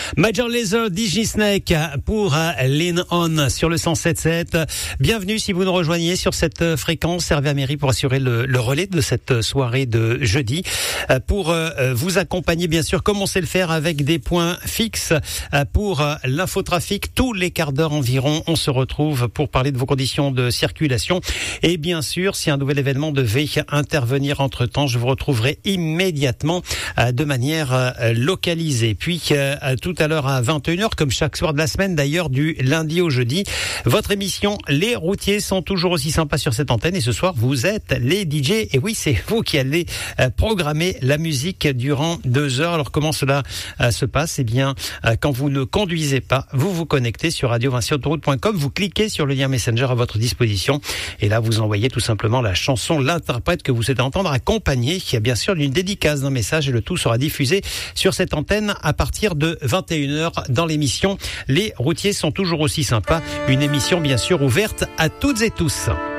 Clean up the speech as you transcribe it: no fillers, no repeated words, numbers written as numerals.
Major Lazer, DJ Snake pour Lean On sur le 107.7. Bienvenue si vous nous rejoignez sur cette fréquence. Hervé Améry pour assurer le relais de cette soirée de jeudi. Pour vous accompagner, bien sûr, comme on sait le faire, avec des points fixes pour l'infotrafic. Tous les quarts d'heure environ, on se retrouve pour parler de vos conditions de circulation. Et bien sûr, si un nouvel événement devait intervenir entre-temps, je vous retrouverai immédiatement de manière localisée. Puis tout à l'heure à 21h, comme chaque soir de la semaine d'ailleurs, du lundi au jeudi, votre émission Les Routiers sont toujours aussi sympas sur cette antenne. Et ce soir, vous êtes les DJ. Et oui, c'est vous qui allez programmer la musique durant 2 heures. Alors comment cela se passe? Eh bien, quand vous ne conduisez pas, vous vous connectez sur radio-autoroute.com, vous cliquez sur le lien Messenger à votre disposition et là vous envoyez tout simplement la chanson, l'interprète que vous souhaitez entendre, accompagné qui a bien sûr d'une dédicace d'un message, et le tout sera diffusé sur cette antenne à partir de 21h dans l'émission Les Routiers sont toujours aussi sympas, une émission bien sûr ouverte à toutes et tous.